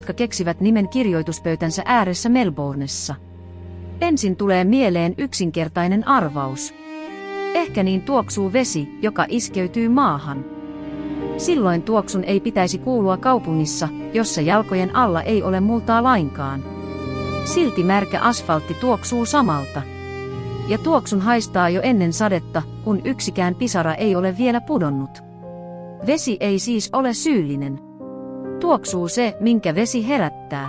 jotka keksivät nimen kirjoituspöytänsä ääressä Melbournessa. Ensin tulee mieleen yksinkertainen arvaus. Ehkä niin tuoksuu vesi, joka iskeytyy maahan. Silloin tuoksun ei pitäisi kuulua kaupungissa, jossa jalkojen alla ei ole multaa lainkaan. Silti märkä asfaltti tuoksuu samalta. Ja tuoksun haistaa jo ennen sadetta, kun yksikään pisara ei ole vielä pudonnut. Vesi ei siis ole syyllinen. Tuoksuu se, minkä vesi herättää.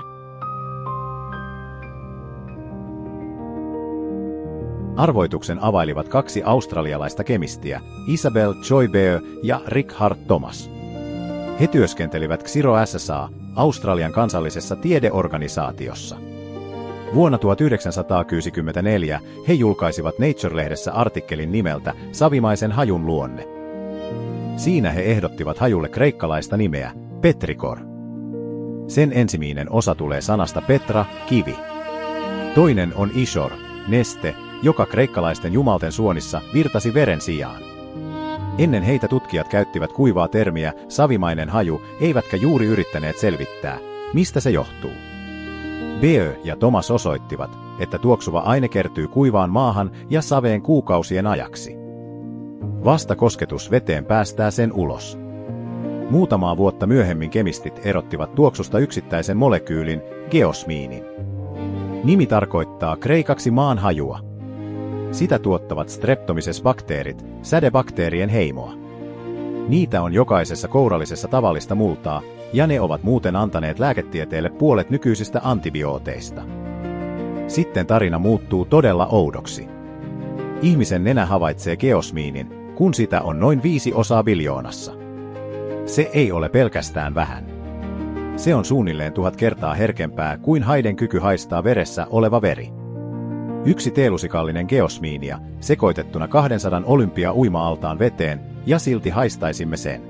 Arvoituksen availivat kaksi australialaista kemistiä, Isabel Joybert ja Richard Thomas. He työskentelivät Xiro SSA, Australian kansallisessa tiedeorganisaatiossa. Vuonna 1964 he julkaisivat Nature-lehdessä artikkelin nimeltä Savimaisen hajun luonne. Siinä he ehdottivat hajulle kreikkalaista nimeä petrikor. Sen ensimmäinen osa tulee sanasta petra, kivi. Toinen on ishor, neste, joka kreikkalaisten jumalten suonissa virtasi veren sijaan. Ennen heitä tutkijat käyttivät kuivaa termiä savimainen haju, eivätkä juuri yrittäneet selvittää, mistä se johtuu. Beo ja Thomas osoittivat, että tuoksuva aine kertyy kuivaan maahan ja saveen kuukausien ajaksi. Vasta kosketus veteen päästää sen ulos. Muutamaa vuotta myöhemmin kemistit erottivat tuoksusta yksittäisen molekyylin, geosmiinin. Nimi tarkoittaa kreikaksi maan hajua. Sitä tuottavat Streptomyces-bakteerit, sädebakteerien heimoa. Niitä on jokaisessa kourallisessa tavallista multaa, ja ne ovat muuten antaneet lääketieteelle puolet nykyisistä antibiooteista. Sitten tarina muuttuu todella oudoksi. Ihmisen nenä havaitsee geosmiinin, kun sitä on noin 5 osaa biljoonassa. Se ei ole pelkästään vähän. Se on suunnilleen 1000 kertaa herkempää kuin haiden kyky haistaa veressä oleva veri. 1 teelusikallinen geosmiinia sekoitettuna 200 olympia-uima-altaan veteen, ja silti haistaisimme sen.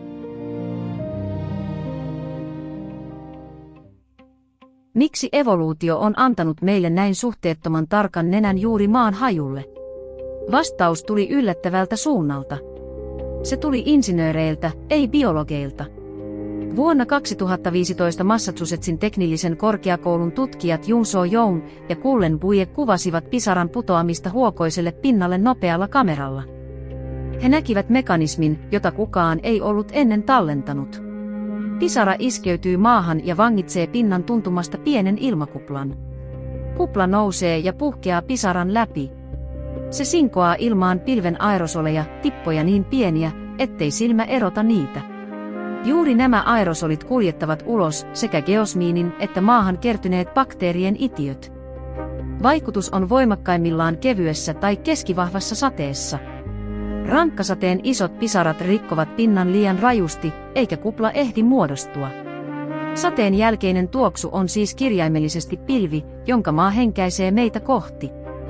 Miksi evoluutio on antanut meille näin suhteettoman tarkan nenän juuri maan hajulle? Vastaus tuli yllättävältä suunnalta. Se tuli insinööreiltä, ei biologeilta. Vuonna 2015 Massachusettsin teknillisen korkeakoulun tutkijat Junso Young ja Cullen Buie kuvasivat pisaran putoamista huokoiselle pinnalle nopealla kameralla. He näkivät mekanismin, jota kukaan ei ollut ennen tallentanut. Pisara iskeytyy maahan ja vangitsee pinnan tuntumasta pienen ilmakuplan. Kupla nousee ja puhkeaa pisaran läpi. Se sinkoaa ilmaan pilven aerosoleja, tippoja niin pieniä, ettei silmä erota niitä. Juuri nämä aerosolit kuljettavat ulos sekä geosmiinin että maahan kertyneet bakteerien itiöt. Vaikutus on voimakkaimmillaan kevyessä tai keskivahvassa sateessa. Rankkasateen isot pisarat rikkovat pinnan liian rajusti, eikä kupla ehdi muodostua. Sateen jälkeinen tuoksu on siis kirjaimellisesti pilvi, jonka maa henkäisee meitä kohti.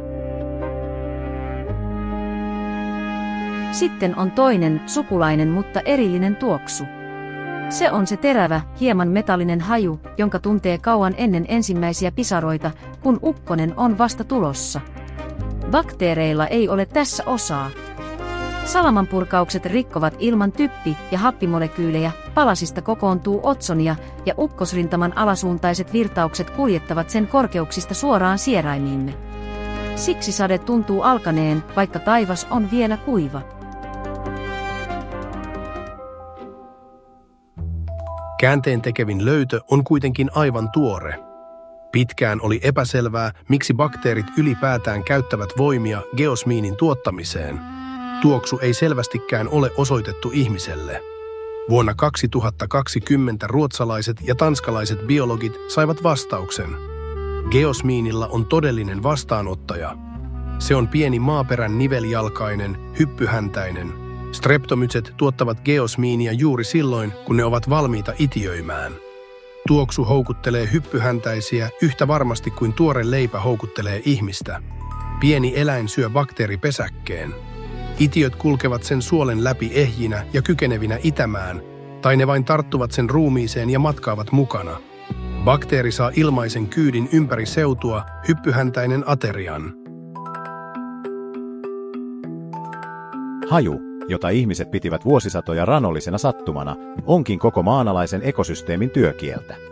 Sitten on toinen, sukulainen mutta erillinen tuoksu. Se on se terävä, hieman metallinen haju, jonka tuntee kauan ennen ensimmäisiä pisaroita, kun ukkonen on vasta tulossa. Bakteereilla ei ole tässä osaa. Salamanpurkaukset rikkovat ilman typpi- ja happimolekyylejä, palasista kokoontuu otsonia ja ukkosrintaman alasuuntaiset virtaukset kuljettavat sen korkeuksista suoraan sieraimiimme. Siksi sade tuntuu alkaneen, vaikka taivas on vielä kuiva. Käänteentekevin löytö on kuitenkin aivan tuore. Pitkään oli epäselvää, miksi bakteerit ylipäätään käyttävät voimia geosmiinin tuottamiseen. Tuoksu ei selvästikään ole osoitettu ihmiselle. Vuonna 2020 ruotsalaiset ja tanskalaiset biologit saivat vastauksen. Geosmiinilla on todellinen vastaanottaja. Se on pieni maaperän niveljalkainen, hyppyhäntäinen. Streptomycet tuottavat geosmiinia juuri silloin, kun ne ovat valmiita itiöimään. Tuoksu houkuttelee hyppyhäntäisiä yhtä varmasti kuin tuore leipä houkuttelee ihmistä. Pieni eläin syö bakteeripesäkkeen. Itiöt kulkevat sen suolen läpi ehjinä ja kykenevinä itämään, tai ne vain tarttuvat sen ruumiiseen ja matkaavat mukana. Bakteeri saa ilmaisen kyydin ympäri seutua, hyppyhäntäinen aterian. Haju, jota ihmiset pitivät vuosisatoja ranollisena sattumana, onkin koko maanalaisen ekosysteemin työkieltä.